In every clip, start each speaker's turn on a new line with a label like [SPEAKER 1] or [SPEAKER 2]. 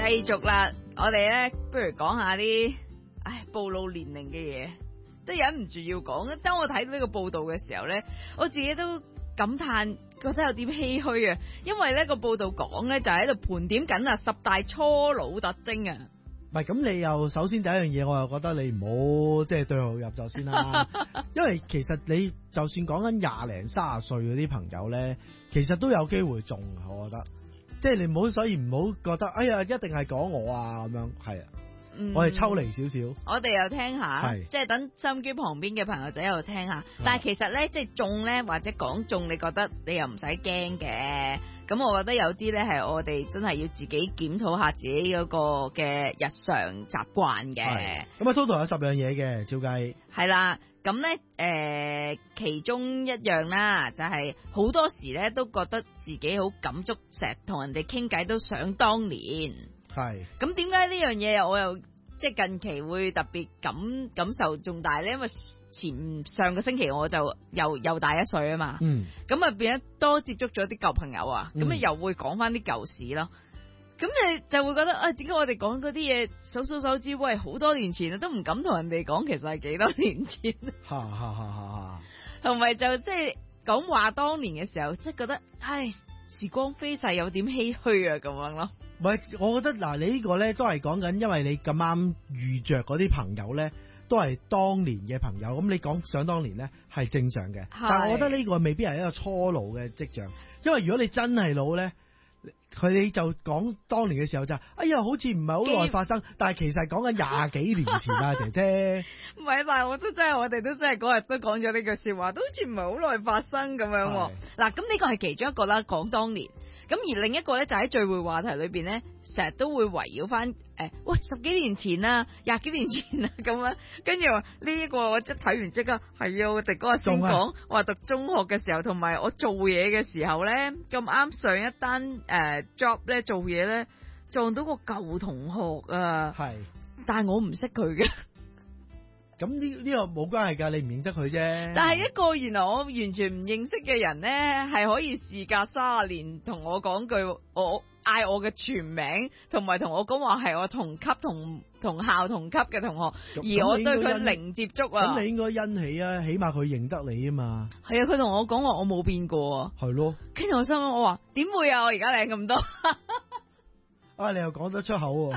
[SPEAKER 1] 繼續啦，我哋咧不如講下啲暴露年齡嘅嘢，都忍唔住要講。當我睇到呢個報道嘅時候咧，我自己都感嘆，覺得有點唏噓啊。因為呢個報道講咧就喺度盤點緊啊10大初老特徵啊。
[SPEAKER 2] 唔係咁，你又首先第一樣嘢，我又覺得你唔好即係對號入座先啦。因為其實你就算講緊20零30歲嗰啲朋友咧，其實都有機會中，我覺得。即係你唔好，所以唔好覺得哎呀一定係講我啊咁樣，係啊。我哋抽離少少，
[SPEAKER 1] 我哋又聽下，即係等收音機旁邊嘅朋友仔喺度聽下。但係其實咧，即係中咧或者講中，你覺得你又唔使驚嘅。咁我覺得有啲咧係我哋真係要自己檢討下自己嗰個嘅日常習慣嘅。
[SPEAKER 2] 咁啊 total 有10樣嘢嘅，照計
[SPEAKER 1] 係啦。咁咧其中一樣啦，就係好多時咧都覺得自己好感觸，成日同人哋傾偈都想當年。
[SPEAKER 2] 係，
[SPEAKER 1] 咁點解呢樣嘢我又即係近期會特別感受重大咧？因為上個星期我就又大1歲啊嘛，咁啊變咗多接觸咗啲舊朋友啊，咁啊又會講翻啲舊事咯。咁你就會覺得點解我哋講嗰啲嘢數手指，喂好多年前啊，都唔敢同人哋講，其實係幾多年前。同埋就即係講話當年嘅時候，即係覺得時光飛逝有點唏噓啊咁樣咯。
[SPEAKER 2] 唔係，我覺得嗱，你呢個咧都係講緊，因為你咁啱遇着嗰啲朋友咧，都係當年嘅朋友，咁你講想當年咧係正常嘅。但係我覺得呢個未必係一個初老嘅跡象，因為如果你真係老咧，佢哋就講當年嘅時候就，哎呀，好似唔係好耐發生，但係其實講緊20幾年前啊，姐姐。
[SPEAKER 1] 唔係，但係我哋都真係嗰日都講咗呢句說話，都好似唔係好耐發生咁樣。嗱，咁呢個係其中一個啦，講當年。咁而另一個咧就喺聚會話題裏邊咧，成日都會圍繞翻喂10幾年前啊，20幾年前啊咁樣，跟住話呢一個我即睇完即刻係啊，我哋嗰日先講話讀中學嘅時候，同埋我做嘢嘅時候咧，咁啱上一單job 咧做嘢咧撞到個舊同學啊，但係我唔識佢嘅。
[SPEAKER 2] 咁呢個冇關係㗎，你唔認得佢啫。
[SPEAKER 1] 但係一個原來我完全唔認識嘅人咧，係可以事隔30年同我講句，我嗌我嘅全名，同埋同我講話係我同級同校同級嘅同學，而我對佢零接觸啊。咁
[SPEAKER 2] 你應該欣喜啊，起碼佢認得你啊嘛。
[SPEAKER 1] 係啊，佢同我講話我冇變過。
[SPEAKER 2] 係咯。跟
[SPEAKER 1] 住我心諗，我話點會啊？我而家靚咁多。
[SPEAKER 2] 你又講得出口喎。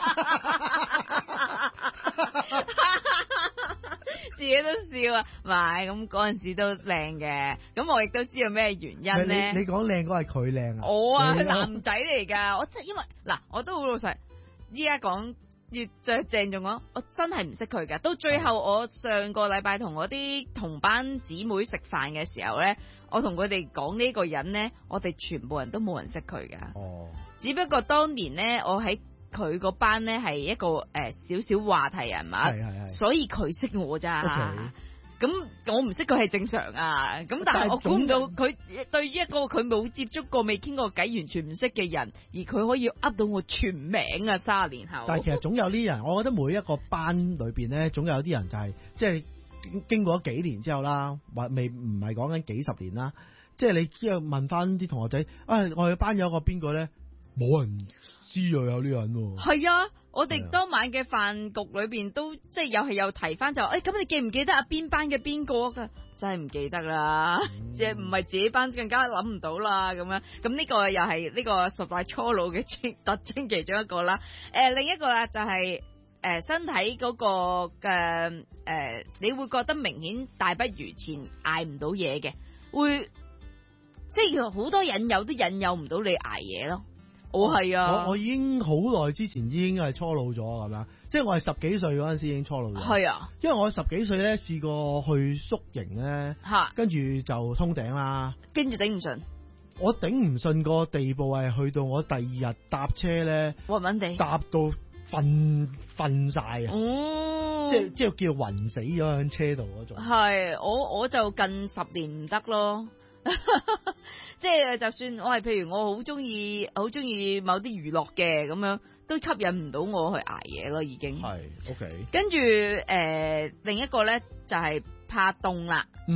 [SPEAKER 1] 自己都笑啊，唔係咁嗰陣時都靚嘅，咁我亦都知道咩原因咧。
[SPEAKER 2] 你講靚嗰係佢靚啊？
[SPEAKER 1] 我啊，佢男仔嚟噶，我真因為嗱，我都好老實，依家講越鄭重講，我真係唔識佢噶。到最後我上個禮拜同我啲同班姊妹食飯嘅時候咧，我同佢哋講呢個人咧，我哋全部人都冇人識佢噶。只不過當年咧，我喺佢個班咧係一個少少話題人物，所以佢識我咋。咁我唔識佢係正常啊。咁但係我估唔到佢對於一個佢冇接觸過、未傾過偈、完全唔識嘅人，而佢可以噏到我全名啊！30年後，
[SPEAKER 2] 但係其實總有啲人，我覺得每一個班裏邊咧，總有啲人就係即係經過咗幾年之後啦，或唔係講緊幾十年啦。即係你之後問翻啲同學仔，我哋班有個邊個咧？冇人知有呢個人喎。
[SPEAKER 1] 係啊，我哋當晚嘅飯局裏邊都即係又提翻就，咁你記唔記得邊班嘅邊個噶？真係唔記得啦，即係唔係自己班更加諗唔到啦咁樣。咁呢個又係呢個10大初老嘅特徵其中一個啦。另一個啦就係身體嗰個嘅你會覺得明顯大不如前，捱唔到嘢嘅，會即係好多引誘都引誘唔到你捱嘢咯。係啊，
[SPEAKER 2] 我已經好耐之前已經係初老咗咁樣，即係我係10幾歲嗰陣時已經初老咗。係啊，因為我10幾歲咧試過去宿營咧，跟住就通頂啦，
[SPEAKER 1] 跟住頂唔順。
[SPEAKER 2] 我頂唔順個地步係去到我第2日搭車咧，暈暈地搭到瞓晒啊！即係叫暈死咗喺車度嗰種。係
[SPEAKER 1] 我就近10年唔得咯。即係就算我係譬如我好中意某啲娛樂嘅咁樣，都吸引唔到我去捱夜咯，已經係 OK。跟住另一個咧就係怕凍啦，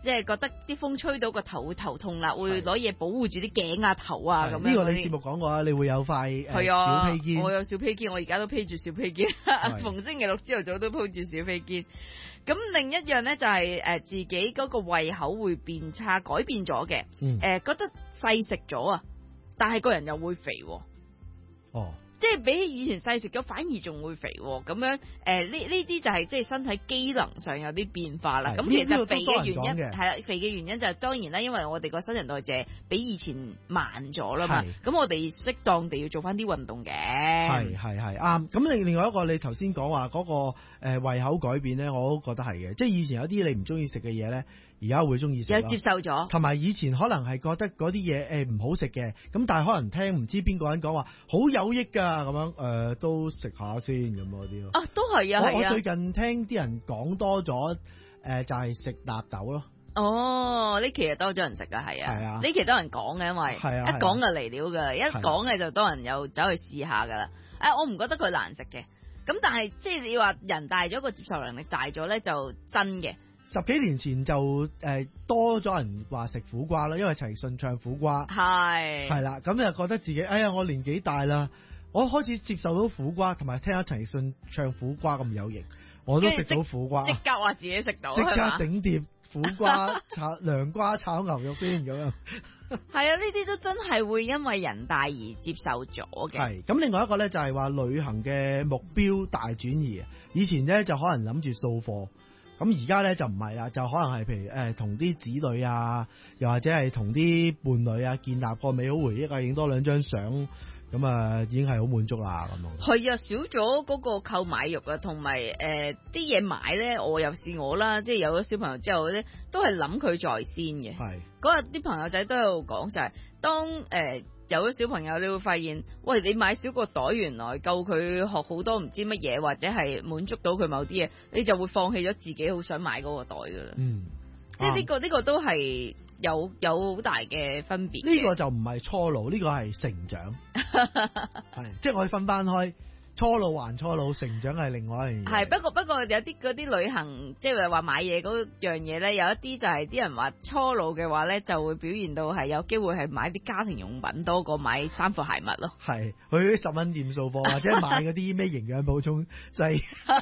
[SPEAKER 1] 即係覺得啲風吹到個頭會頭痛啦，會攞嘢保護住啲頸啊頭啊咁樣。
[SPEAKER 2] 呢個你節目講過啊，你會有塊小披肩。
[SPEAKER 1] 我有小披肩，我而家都披住小披肩，逢星期六朝頭早都披住小披肩。咁另一樣咧就係自己嗰個胃口會變差，改變咗嘅。覺得細食咗啊，但係個人又會肥喎。
[SPEAKER 2] 哦。
[SPEAKER 1] 即係比起以前細食咗，反而仲會肥喎。咁樣呢啲就係即係身體機能上有啲變化啦。咁其實肥嘅原因係啦，肥嘅原因就係當然啦，因為我哋個新陳代謝比以前慢咗啦嘛。咁我哋適當地要做翻啲運動嘅。係
[SPEAKER 2] 啱。咁另外一個你頭先講話嗰個胃口改變咧，我都覺得係嘅。即係以前有啲你唔中意食嘅嘢咧，而家會中意食，
[SPEAKER 1] 有接受咗。
[SPEAKER 2] 同埋以前可能係覺得嗰啲嘢唔好食嘅，咁但係可能聽唔知邊個人講話好有益㗎咁樣，都食下先咁嗰啲咯。
[SPEAKER 1] 都係啊，
[SPEAKER 2] 我最近聽啲人講多咗，就係食納豆咯。
[SPEAKER 1] 哦，呢期又多咗人食㗎，係啊，呢期多人講嘅，因為一講就嚟料㗎，一講嘅就多人又走去試下㗎啦。我唔覺得佢難食嘅，咁但係即係你話人大咗個接受能力大咗咧，就真嘅。
[SPEAKER 2] 10幾年前就多咗人話食苦瓜啦，因為陳奕迅唱苦瓜係啦，咁就覺得自己我年紀大啦，我開始接受到苦瓜，同埋聽下陳奕迅唱苦瓜咁有型，我都食到苦瓜，
[SPEAKER 1] 即刻話自己食到，
[SPEAKER 2] 即刻整碟苦瓜炒涼瓜炒牛肉先咁樣。
[SPEAKER 1] 係啊，呢啲都真係會因為人大而接受咗嘅。
[SPEAKER 2] 係咁，另外一個咧就係話旅行嘅目標大轉移，以前咧就可能諗住掃貨。咁而家咧就唔係啦，就可能係譬如同啲子女啊，又或者係同啲伴侶啊建立個美好回憶啊，影多兩張相，咁啊已經係好滿足啦咁樣。係
[SPEAKER 1] 啊，少咗嗰個購買欲啊，同埋啲嘢買咧，我又試我啦，即係有咗小朋友之後咧，都係諗佢在先嘅。係嗰日啲朋友仔都有講就係，當有咗小朋友，你會發現，喂，你買少個袋，原來夠佢學好多唔知乜嘢，或者係滿足到佢某啲嘢，你就會放棄咗自己好想買嗰個袋噶啦。即係呢個都係有好大嘅分別。呢
[SPEAKER 2] 個就唔係初老，呢個係成長。係，即係我可以分翻開。初老還初老，成長係另外一樣嘢。
[SPEAKER 1] 係，不過有啲嗰啲旅行，即係話買嘢嗰樣嘢咧，有一啲就係啲人話初老嘅話咧，就會表現到係有機會係買啲家庭用品多過買衫褲鞋襪咯。
[SPEAKER 2] 係，去啲10蚊店掃貨，或者買嗰啲咩營養補充劑。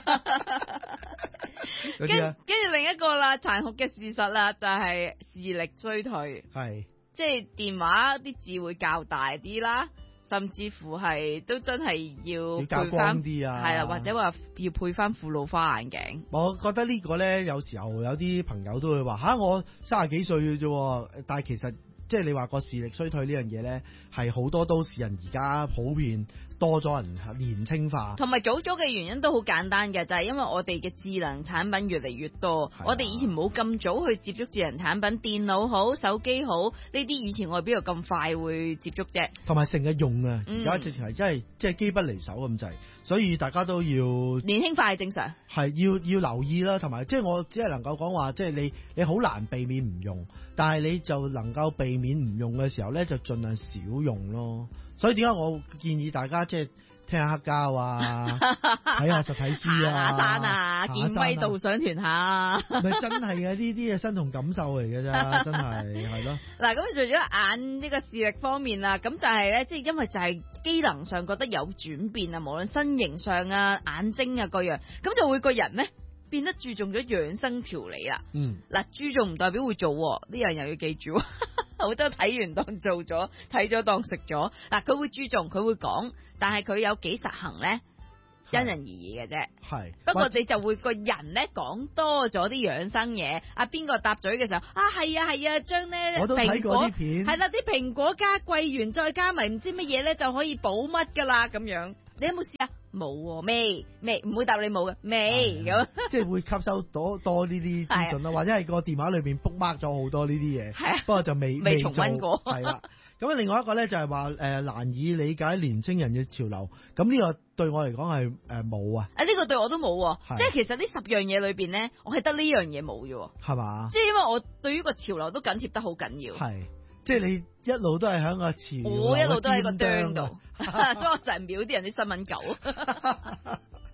[SPEAKER 1] 跟住另一個啦，殘酷嘅事實啦，就係視力衰退。係，即係電話啲字會較大啲啦。甚至乎係都真係要配翻啲啊，係啦，或者話要配翻副老花眼鏡。
[SPEAKER 2] 我覺得呢個咧，有時候有啲朋友都會話我30幾歲嘅啫，但係其實即係你話個視力衰退呢樣嘢咧，係好多都市人而家普遍多咗人年輕化，
[SPEAKER 1] 同埋早咗嘅原因都好簡單嘅，就係因為我哋嘅智能產品越嚟越多，我哋以前冇咁早去接觸智能產品，電腦好、手機好呢啲，以前我哋邊度咁快會接觸啫？
[SPEAKER 2] 同埋成日用啊，而家直情係真係即係機不離手咁滯，所以大家都要
[SPEAKER 1] 年輕化係正常，
[SPEAKER 2] 係要留意啦，同埋即係我只係能夠講話，即係你好難避免唔用，但係你就能夠避免唔用嘅時候咧，就盡量少用咯。所以點解我建議大家即係聽下黑膠啊，睇下實體書啊，
[SPEAKER 1] 下山啊，健威導賞團下，
[SPEAKER 2] 咪真係嘅呢啲嘅身同感受嚟嘅咋，真係咯。
[SPEAKER 1] 嗱，咁除咗眼呢個視力方面啊，咁就係咧，即係因為就係機能上覺得有轉變啊，無論身形上啊、眼睛啊各樣，咁就會個人咩變得注重咗養生調理啦。嗱，注重唔代表會做，呢樣又要記住。好多睇完當做咗，睇咗當食咗。嗱，佢會注重，佢會講，但係佢有幾實行咧，因人而異嘅啫。係，不過你就會個人咧講多咗啲養生嘢。邊個搭嘴嘅時候，係啊，將咧
[SPEAKER 2] 我都睇過啲片，
[SPEAKER 1] 係啦，啲蘋果加桂圓，再加埋唔知乜嘢咧，就可以補乜噶啦咁樣。你有冇試啊？冇喎，未唔會答你冇嘅，未咁。
[SPEAKER 2] 即係會吸收多呢啲資訊啦，或者係個電話裏邊 book mark 咗好多呢啲嘢。係啊，不過就未
[SPEAKER 1] 重溫過。
[SPEAKER 2] 係啦，咁另外一個咧就係話難以理解年青人嘅潮流。咁呢個對我嚟講係冇啊。呢
[SPEAKER 1] 個對我都冇，即係其實呢10樣嘢裏邊咧，我係得呢樣嘢冇啫。係嘛？即係因為我對於個潮流都緊貼得好緊要。係。
[SPEAKER 2] 即係你一路都係喺個潮流，
[SPEAKER 1] 我一路都喺個釘度，所以我成日秒啲人啲新聞狗。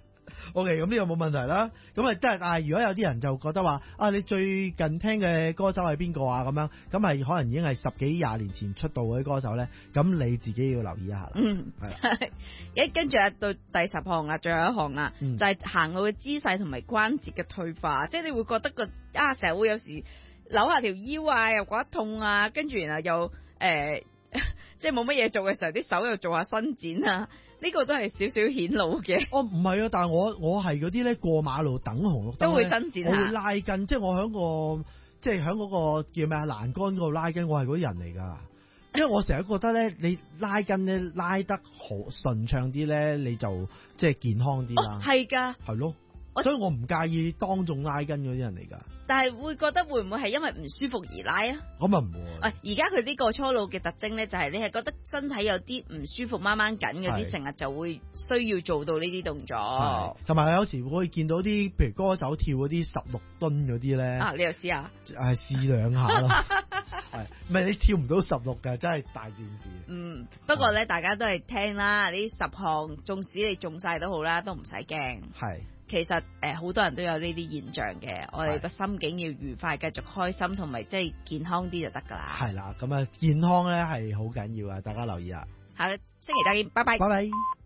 [SPEAKER 2] OK， 咁呢個冇問題啦。咁啊，即係但係如果有啲人就覺得話啊，你最近聽嘅歌手係邊個啊？咁樣咁係可能已經係10幾20年前出道嗰啲歌手咧，咁你自己要留意一下啦。
[SPEAKER 1] 跟住到第10項啦，最後一項啦，就係行路嘅姿勢同埋關節嘅退化，即係你會覺得成日會有時扭下條腰啊，又覺得痛啊，跟住然後又即係冇乜嘢做嘅時候，啲手又做下伸展啊，呢個都係少少顯老嘅。
[SPEAKER 2] 哦，唔係啊，但係我係嗰啲咧過馬路等紅綠燈
[SPEAKER 1] 都會伸展下，
[SPEAKER 2] 我會拉筋，即係我喺嗰個叫咩啊欄杆嗰度拉筋，我係嗰啲人嚟㗎。因為我成日覺得咧，你拉筋咧拉得好順暢啲咧，你就即係健康啲啦。
[SPEAKER 1] 係㗎，
[SPEAKER 2] 係咯，所以我唔介意當眾拉筋嗰啲人嚟㗎。
[SPEAKER 1] 但係會覺得會唔會係因為唔舒服而拉啊？
[SPEAKER 2] 咁啊唔會。
[SPEAKER 1] 而家佢呢個初老嘅特徵咧，就係你係覺得身體有啲唔舒服、掹掹緊嗰啲，成日就會需要做到呢啲動作。
[SPEAKER 2] 同埋有時會見到啲譬如歌手跳嗰啲16噸嗰啲咧。
[SPEAKER 1] 啊，你又試下？
[SPEAKER 2] 試2下咯。係，唔係你跳唔到16㗎，真係大件事。
[SPEAKER 1] 不過咧，大家都係聽啦，呢10項，縱使你中晒都好啦，都唔使驚。
[SPEAKER 2] 係。
[SPEAKER 1] 其實好多人都有呢啲現象嘅，我哋個心境要愉快，繼續開心，同埋即係健康啲就得㗎啦。
[SPEAKER 2] 係啦，咁啊健康咧係好緊要啊，大家留意啊。
[SPEAKER 1] 下個星期再見，拜拜。
[SPEAKER 2] 拜拜。